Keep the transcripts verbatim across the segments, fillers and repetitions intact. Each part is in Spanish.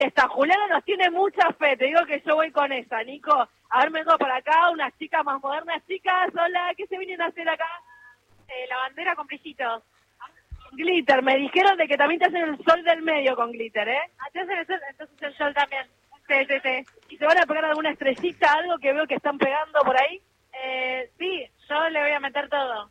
Esta Juliana nos tiene mucha fe, te digo que yo voy con esa, Nico. A ver, vengo por acá, unas chicas más modernas. Chicas, hola, ¿qué se vienen a hacer acá? Eh, la bandera con brillitos. Glitter, me dijeron de que también te hacen el sol del medio con glitter, ¿eh? Ah, te hacen el sol, entonces el sol también. Sí, sí, sí. ¿Y se van a pegar alguna estrellita, algo que veo que están pegando por ahí? Eh, sí, yo le voy a meter todo.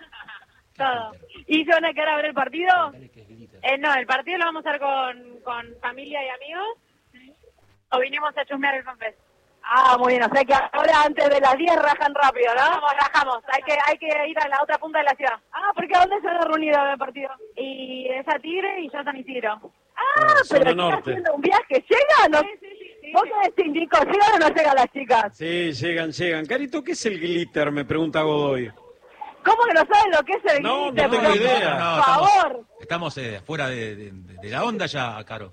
Todo. ¿Y se van a quedar a ver el partido? Eh, no, el partido lo vamos a hacer con, con familia y amigos. O vinimos a chusmear el fanfest. Ah, muy bien, o sea que ahora antes de las diez rajan rápido, ¿no? Vamos, rajamos, hay que hay que ir a la otra punta de la ciudad. Ah, porque ¿a dónde se van a reunir a ver el partido? Y esa Tigre y yo San Isidro. Ah, Ah, pero zona ¿están norte. haciendo un viaje? ¿Llegan? ¿No? Sí, sí, sí, sí, ¿Vos sí. qué decís, Nico? ¿Llegan o no llegan las chicas? Sí, llegan, llegan. Carito, ¿qué es el glitter? Me pregunta Godoy. ¿Cómo que no saben lo que es el No, no glitter? tengo Pero, idea. Por No, favor. estamos, estamos eh, fuera de, de, de la onda ya, Caro.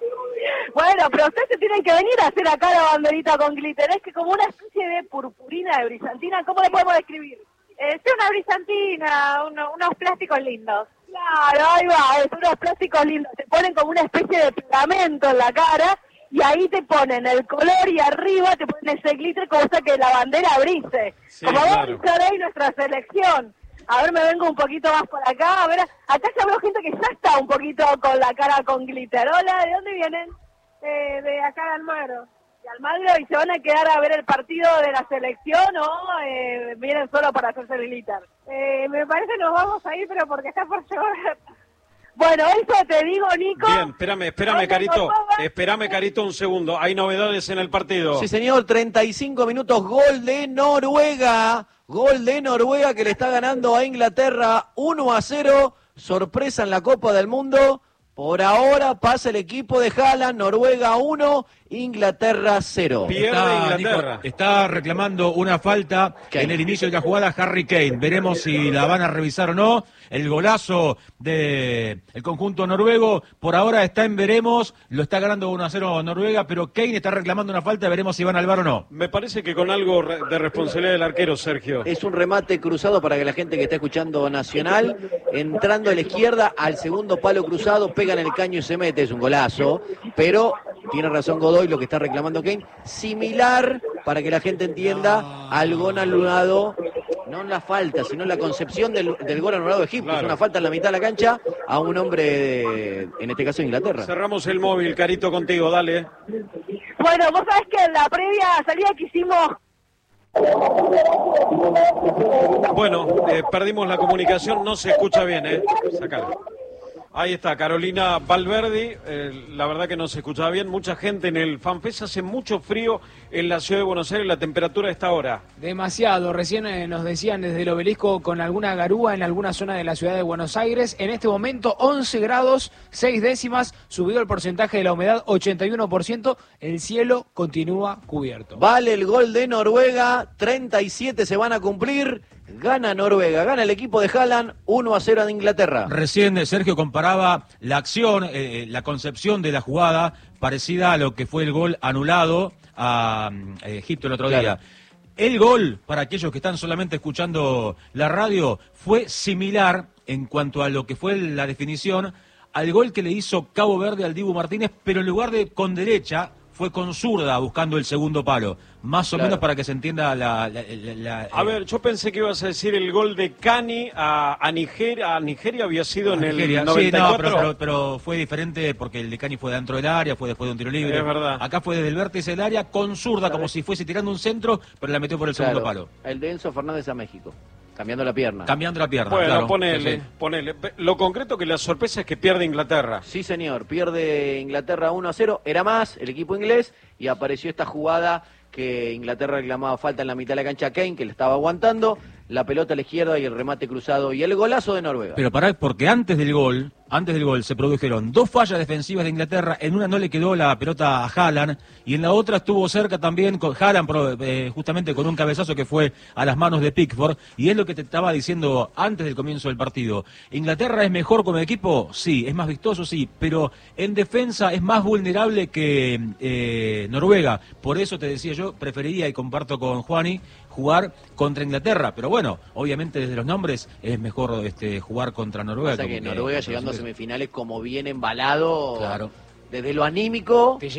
Bueno, pero ustedes se tienen que venir a hacer acá la banderita con glitter. Es que como una especie de purpurina, de brillantina. ¿Cómo le podemos describir? Eh, sí, una brillantina, uno- unos plásticos lindos. Claro, ahí va, es unos plásticos lindos. Te ponen como una especie de pegamento en la cara y ahí te ponen el color y arriba te ponen ese glitter cosa que la bandera brille. Sí, como claro. vamos a ver ahí nuestra selección. A ver, me vengo un poquito más por acá. A ver, acá ya veo gente que ya está un poquito con la cara con glitter. Hola, ¿de dónde vienen? Eh, de acá de Almagro. ¿De Almagro? ¿Y se van a quedar a ver el partido de la selección o eh, vienen solo para hacerse el glitter? Eh, me parece que nos vamos a ir, pero porque está por llevar. Bueno, eso te digo, Nico. Bien, espérame, espérame, ¿Dónde Carito. nos vamos? Espérame, Carito, un segundo. Hay novedades en el partido. Sí, señor, treinta y cinco minutos, gol de Noruega. Gol de Noruega que le está ganando a Inglaterra uno a cero. Sorpresa en la Copa del Mundo. Por ahora pasa el equipo de Haaland, Noruega uno, Inglaterra cero. Pierde Está, Inglaterra. Nico, está reclamando una falta Kane. en el inicio de la jugada Harry Kane. Veremos si la van a revisar o no. El golazo del conjunto noruego por ahora está en veremos. Lo está ganando uno a cero Noruega, pero Kane está reclamando una falta. Veremos si van al V A R o no. Me parece que con algo re- de responsabilidad del arquero, Sergio. Es un remate cruzado para que la gente que está escuchando Nacional, entrando a la izquierda al segundo palo cruzado, pega en el caño y se mete, es un golazo, pero tiene razón Godoy lo que está reclamando Kane, similar, para que la gente entienda, al gol anulado, no en la falta, sino en la concepción del, del gol anulado de Egipto, Claro. es una falta en la mitad de la cancha a un hombre, de, en este caso de Inglaterra. Cerramos el móvil, Carito, contigo, dale. Bueno, vos sabés que en la previa salida que hicimos... Bueno, eh, perdimos la comunicación, no se escucha bien, ¿eh? Sacalo. Ahí está, Carolina Valverdi, eh, la verdad que no se escuchaba bien, mucha gente en el FanFest, hace mucho frío en la ciudad de Buenos Aires, la temperatura está ahora. Demasiado, recién eh, nos decían desde el obelisco con alguna garúa en alguna zona de la ciudad de Buenos Aires, en este momento once grados, seis décimas, subió el porcentaje de la humedad ochenta y uno por ciento, el cielo continúa cubierto. Vale el gol de Noruega, treinta y siete se van a cumplir, gana Noruega, gana el equipo de Haaland, uno a cero de Inglaterra. Recién eh, Sergio comparaba la acción, eh, la concepción de la jugada parecida a lo que fue el gol anulado a eh, Egipto el otro Claro. día. El gol, para aquellos que están solamente escuchando la radio, fue similar en cuanto a lo que fue la definición al gol que le hizo Cabo Verde al Dibu Martínez, pero en lugar de con derecha, fue con zurda buscando el segundo palo. Más o Claro. menos para que se entienda la... la- la- la- A eh, ver, yo pensé que ibas a decir el gol de Cani a, a Nigeria, a Nigeria había sido en Nigeria. el Sí, noventa y no, cuatro. pero, pero, pero fue diferente porque el de Cani fue dentro del área, fue después de un tiro libre. Es verdad. Acá fue desde el vértice del área con zurda, como si fuese tirando un centro, pero la metió por el segundo Claro, palo. el de Enzo Fernández a México, cambiando la pierna. Cambiando la pierna. Bueno, claro. ponele, Sí, sí. ponele. Lo concreto que la sorpresa es que pierde Inglaterra. Sí, señor, pierde Inglaterra uno a cero, era más el equipo inglés y apareció esta jugada que Inglaterra reclamaba falta en la mitad de la cancha a Kane, que le estaba aguantando, la pelota a la izquierda y el remate cruzado y el golazo de Noruega. Pero pará, porque antes del gol, antes del gol se produjeron dos fallas defensivas de Inglaterra, en una no le quedó la pelota a Haaland y en la otra estuvo cerca también con Haaland, pro- eh, justamente con un cabezazo que fue a las manos de Pickford, y es lo que te estaba diciendo antes del comienzo del partido. ¿Inglaterra es mejor como equipo? Sí. ¿Es más vistoso? Sí, pero en defensa es más vulnerable que eh, Noruega. Por eso te decía yo, preferiría, y comparto con Juani, jugar contra Inglaterra, pero bueno, obviamente desde los nombres es mejor este, jugar contra Noruega. Pasa que como Noruega contra llegando a los ingleses. semifinales como bien embalado, Claro. desde lo anímico, Te